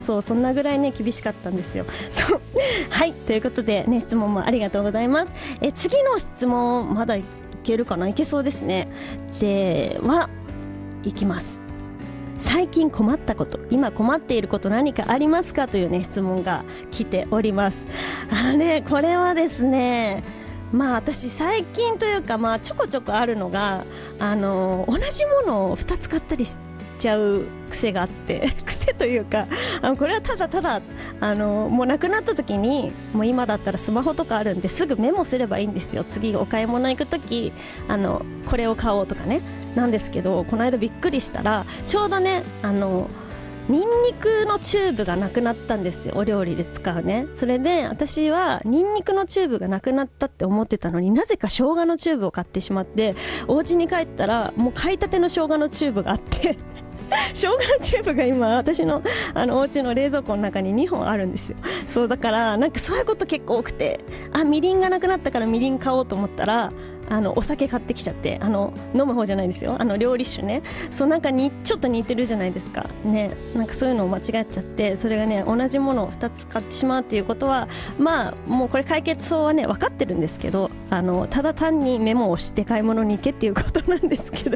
そう、そんなぐらいね厳しかったんですよ。そうはい、ということでね、質問もありがとうございます。次の質問まだいけるかな、いけそうですね。ではいきます。最近困ったこと、今困っていること何かありますかというね質問が来ております。これはですね、私最近というかちょこちょこあるのが同じものを2つ買ったりしちゃう癖があって癖というかこれはただただもうなくなった時に、もう今だったらスマホとかあるんですぐメモすればいいんですよ。次お買い物行く時これを買おうとかね。なんですけど、この間びっくりしたらちょうどねニンニクのチューブがなくなったんですよ、お料理で使うね。それで私はニンニクのチューブがなくなったって思ってたのに、なぜか生姜のチューブを買ってしまって、お家に帰ったらもう買いたての生姜のチューブがあって生姜のチューブが今私のお家の冷蔵庫の中に2本あるんですよ。そうだからそういうこと結構多くて、みりんがなくなったからみりん買おうと思ったらお酒買ってきちゃって、飲む方じゃないですよ、料理酒ね。そうにちょっと似てるじゃないですかね。そういうのを間違っちゃって、それがね同じものを2つ買ってしまうっていうことはもうこれ解決法はね分かってるんですけど、ただ単にメモをして買い物に行けっていうことなんですけど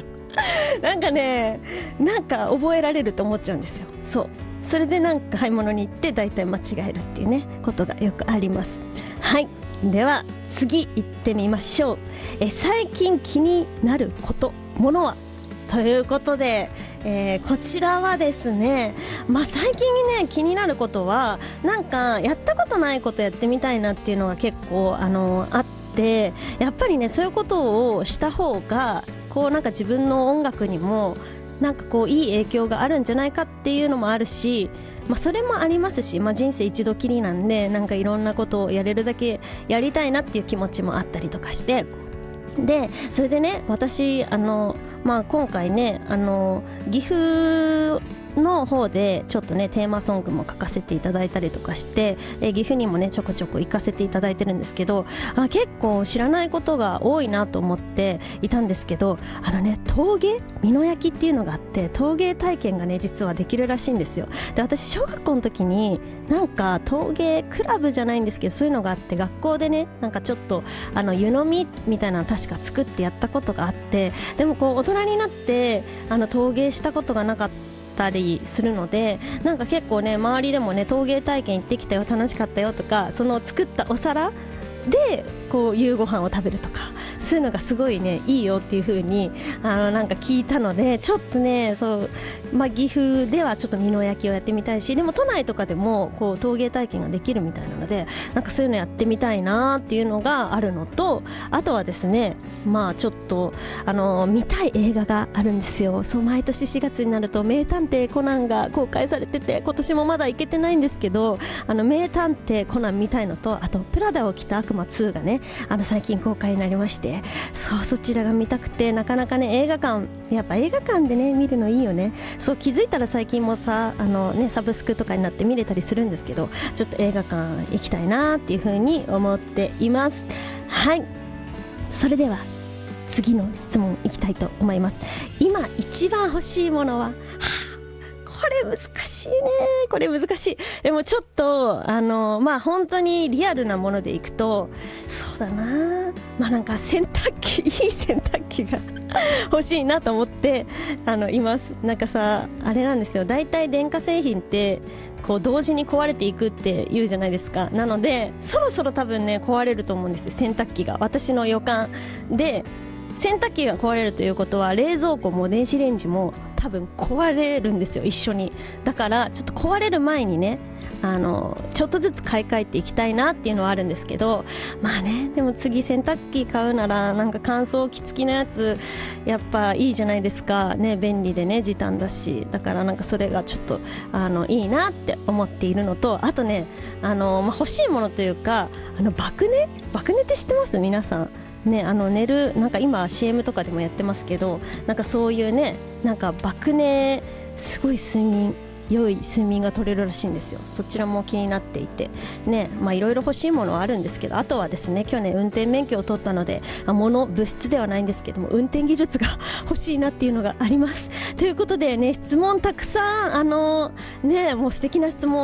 覚えられると思っちゃうんですよ。それで買い物に行って大体間違えるっていうねことがよくあります。はい、では次行ってみましょう。最近気になること、ものはということで、こちらはですね、最近ね気になることはやったことないことやってみたいなっていうのが結構あって、やっぱりねそういうことをした方が自分の音楽にもいい影響があるんじゃないかっていうのもあるし、それもありますし、人生一度きりなんでいろんなことをやれるだけやりたいなっていう気持ちもあったりとかして、でそれでね私今回ね岐阜の方でちょっとねテーマソングも書かせていただいたりとかして、岐阜にもねちょこちょこ行かせていただいてるんですけど、結構知らないことが多いなと思っていたんですけど、陶芸美濃焼きっていうのがあって、陶芸体験がね実はできるらしいんですよ。で私小学校の時に陶芸クラブじゃないんですけど、そういうのがあって、学校でねちょっと湯飲みみたいなの確か作ってやったことがあって、でも大人になって陶芸したことがなかったりするので、結構ね周りでもね陶芸体験行ってきたよ、楽しかったよとか、その作ったお皿で夕ご飯を食べるとか、そういうのがすごいねいいよっていう風に聞いたので、ちょっとね岐阜ではちょっと美濃焼きをやってみたいし、でも都内とかでも陶芸体験ができるみたいなので、そういうのやってみたいなっていうのがあるのと、あとはですねちょっと見たい映画があるんですよ。毎年4月になると名探偵コナンが公開されてて、今年もまだ行けてないんですけど、名探偵コナン見たいのと、あとプラダを着た悪魔2がね最近公開になりまして、そちらが見たくて、なかなかねやっぱ映画館でね見るのいいよね。気づいたら最近もサブスクとかになって見れたりするんですけど、ちょっと映画館行きたいなっていう風に思っています。はい、それでは次の質問いきたいと思います。今一番欲しいものは、これ難しいね。これ難しい。でもちょっと本当にリアルなものでいくと、そうだな、洗濯機、いい洗濯機が欲しいなと思っています。あれなんですよ、だいたい電化製品って同時に壊れていくって言うじゃないですか。なのでそろそろ多分ね壊れると思うんですよ、洗濯機が。私の予感で、洗濯機が壊れるということは冷蔵庫も電子レンジも多分壊れるんですよ、一緒に。だからちょっと壊れる前にねちょっとずつ買い替えていきたいなっていうのはあるんですけど、でも次洗濯機買うなら乾燥機付きのやつやっぱいいじゃないですかね。便利でね時短だし、だからそれがちょっといいなって思っているのと、あとね欲しいものというか爆寝って知ってます皆さんね。寝る今 CM とかでもやってますけど、そういうね爆寝、すごい睡眠良い睡眠が取れるらしいんですよ。そちらも気になっていてね、いろいろ欲しいものはあるんですけど、あとはですね、去年運転免許を取ったので物質ではないんですけども、運転技術が欲しいなっていうのがあります。ということでね、質問たくさんもう素敵な質問